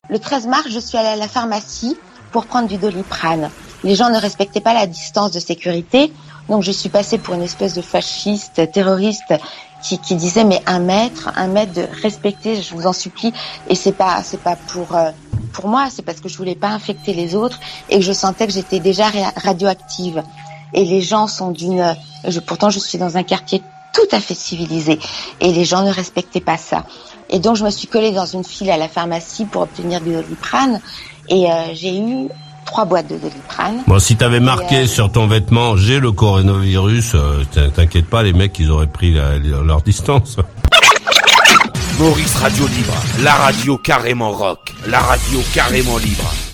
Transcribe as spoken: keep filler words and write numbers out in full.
Le treize mars, je suis allée à la pharmacie pour prendre du Doliprane. Les gens ne respectaient pas la distance de sécurité, donc je suis passée pour une espèce de fasciste, terroriste, qui, qui disait mais un mètre, un mètre de respecter, je vous en supplie. Et c'est pas, c'est pas pour euh, pour moi, c'est parce que je voulais pas infecter les autres et que je sentais que j'étais déjà radioactive. Et les gens sont d'une, je, pourtant je suis dans un quartier tout à fait civilisé et les gens ne respectaient pas ça. Et donc je me suis collée dans une file à la pharmacie pour obtenir du Doliprane et euh, j'ai eu trois boîtes de Doliprane. Bon, si t'avais marqué euh... sur ton vêtement « J'ai le coronavirus euh, », t'inquiète pas, les mecs, ils auraient pris la, leur distance. Maurice Radio Libre, la radio carrément rock, la radio carrément libre.